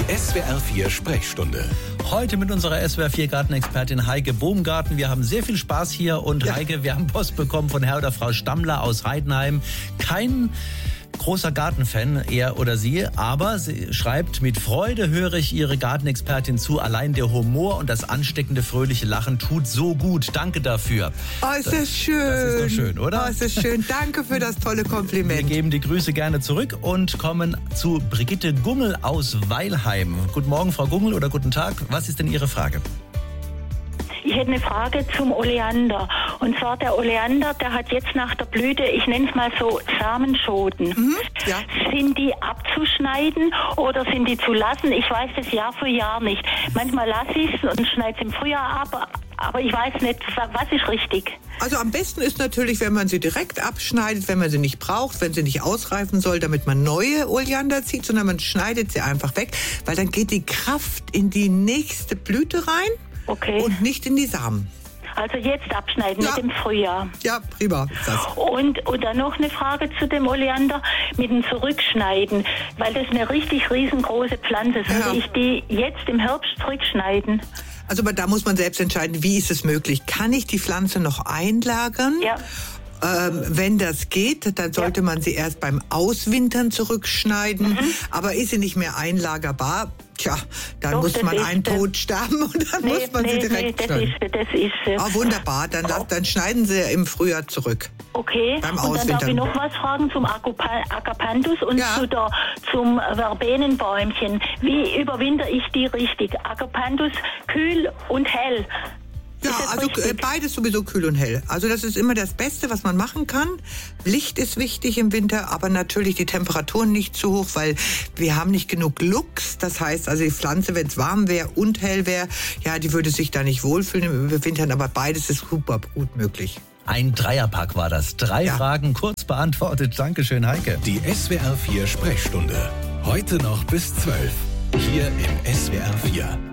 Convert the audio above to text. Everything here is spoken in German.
SWR 4 Sprechstunde. Heute mit unserer SWR 4 Gartenexpertin Heike Bohmgarten. Wir haben sehr viel Spaß hier und Heike, wir haben Post bekommen von Herr oder Frau Stammler aus Heidenheim. Kein großer Gartenfan, er oder sie, aber sie schreibt, mit Freude höre ich Ihre Gartenexpertin zu. Allein der Humor und das ansteckende, fröhliche Lachen tut so gut. Danke dafür. Oh, ist das schön. Das ist doch schön, oder? Oh, ist das schön. Danke für das tolle Kompliment. Wir geben die Grüße gerne zurück und kommen zu Brigitte Gungel aus Weilheim. Guten Morgen, Frau Gungel, oder guten Tag. Was ist denn Ihre Frage? Ich hätte eine Frage zum Oleander. Und zwar der Oleander, der hat jetzt nach der Blüte, ich nenne es mal so, Samenschoten. Ja. Sind die abzuschneiden oder sind die zu lassen? Ich weiß das Jahr für Jahr nicht. Manchmal lasse ich es und schneide es im Frühjahr ab, aber ich weiß nicht, was ist richtig. Also am besten ist natürlich, wenn man sie direkt abschneidet, wenn man sie nicht braucht, wenn sie nicht ausreifen soll, damit man neue Oleander zieht, sondern man schneidet sie einfach weg, weil dann geht die Kraft in die nächste Blüte rein. Okay. Und nicht in die Samen. Also jetzt abschneiden mit dem Frühjahr. Ja, prima. Und dann noch eine Frage zu dem Oleander mit dem Zurückschneiden, weil das eine richtig riesengroße Pflanze ist. Soll ich die jetzt im Herbst zurückschneiden? Also aber da muss man selbst entscheiden, wie ist es möglich? Kann ich die Pflanze noch einlagern? Ja. Wenn das geht, dann sollte man sie erst beim Auswintern zurückschneiden. Aber ist sie nicht mehr einlagerbar, dann Doch, muss man einen Tod sterben und dann muss man sie direkt schneiden. Das ist Wunderbar, dann schneiden Sie im Frühjahr zurück. Okay, beim und dann darf ich noch was fragen zum Agapanthus und zum Verbenenbäumchen. Wie überwinter ich die richtig? Agapanthus kühl und hell. Ja, also beides sowieso kühl und hell. Also das ist immer das Beste, was man machen kann. Licht ist wichtig im Winter, aber natürlich die Temperaturen nicht zu hoch, weil wir haben nicht genug Lux. Das heißt, also die Pflanze, wenn es warm wäre und hell wäre, die würde sich da nicht wohlfühlen im Winter, aber beides ist super gut möglich. Ein Dreierpack war das. 3 Fragen kurz beantwortet. Dankeschön, Heike. Die SWR 4 Sprechstunde. Heute noch bis 12. Hier im SWR 4.